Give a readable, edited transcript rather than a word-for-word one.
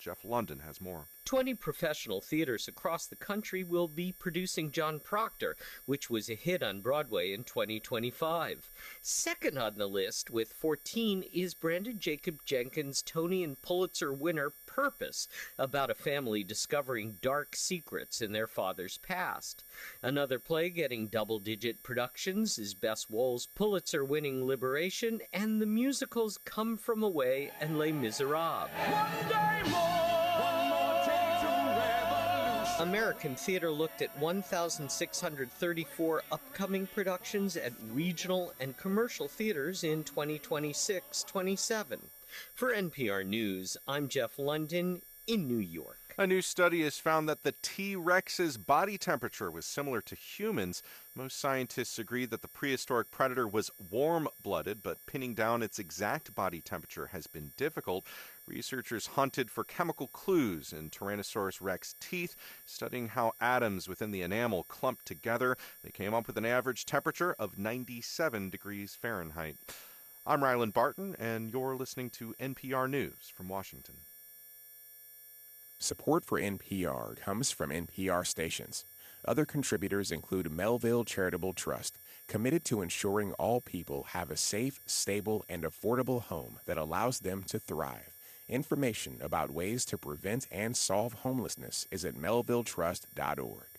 Jeff London has more. 20 professional theaters across the country will be producing John Proctor, which was a hit on Broadway in 2025. Second on the list, with 14, is Brandon Jacob Jenkins' Tony and Pulitzer winner Purpose, about a family discovering dark secrets in their father's past. Another play getting double-digit productions is Bess Wohl's Pulitzer-winning Liberation and the musicals Come From Away and Les Miserables. One day more take to revolution. American Theater looked at 1,634 upcoming productions at regional and commercial theaters in 2026-27. For NPR News, I'm Jeff London in New York. A new study has found that the T-Rex's body temperature was similar to humans. Most scientists agree that the prehistoric predator was warm-blooded, but pinning down its exact body temperature has been difficult. Researchers hunted for chemical clues in Tyrannosaurus rex teeth, studying how atoms within the enamel clumped together. They came up with an average temperature of 97 degrees Fahrenheit. I'm Ryland Barton, and you're listening to NPR News from Washington. Support for NPR comes from NPR stations. Other contributors include Melville Charitable Trust, committed to ensuring all people have a safe, stable, and affordable home that allows them to thrive. Information about ways to prevent and solve homelessness is at melvilletrust.org.